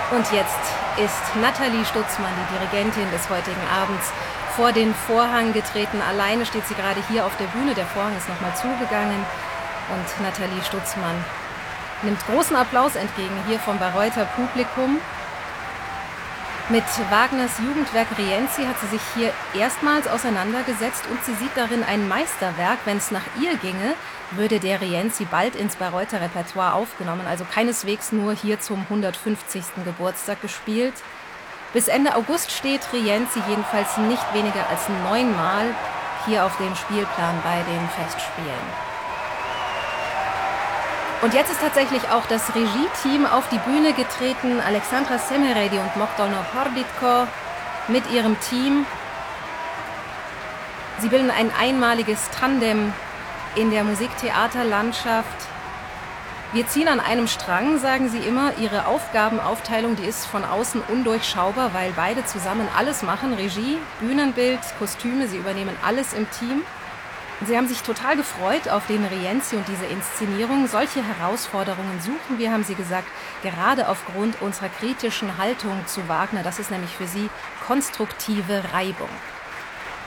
Und jetzt ist Nathalie Stutzmann, die Dirigentin des heutigen Abends, vor den Vorhang getreten. Alleine steht sie gerade hier auf der Bühne. Der Vorhang ist nochmal zugegangen. Und Nathalie Stutzmann nimmt großen Applaus entgegen hier vom Bayreuther Publikum. Mit Wagners Jugendwerk Rienzi hat sie sich hier erstmals auseinandergesetzt und sie sieht darin ein Meisterwerk. Wenn es nach ihr ginge, würde der Rienzi bald ins Bayreuther Repertoire aufgenommen, also keineswegs nur hier zum 150. Geburtstag gespielt. Bis Ende August steht Rienzi jedenfalls nicht weniger als 9-mal hier auf dem Spielplan bei den Festspielen. Und jetzt ist tatsächlich auch das Regie-Team auf die Bühne getreten. Alexandra Semeredi und Mogdano Horditko mit ihrem Team. Sie bilden ein einmaliges Tandem in der Musiktheaterlandschaft. Wir ziehen an einem Strang, sagen sie immer. Ihre Aufgabenaufteilung, die ist von außen undurchschaubar, weil beide zusammen alles machen. Regie, Bühnenbild, Kostüme, sie übernehmen alles im Team. Sie haben sich total gefreut auf den Rienzi und diese Inszenierung. Solche Herausforderungen suchen wir, haben sie gesagt, gerade aufgrund unserer kritischen Haltung zu Wagner. Das ist nämlich für sie konstruktive Reibung.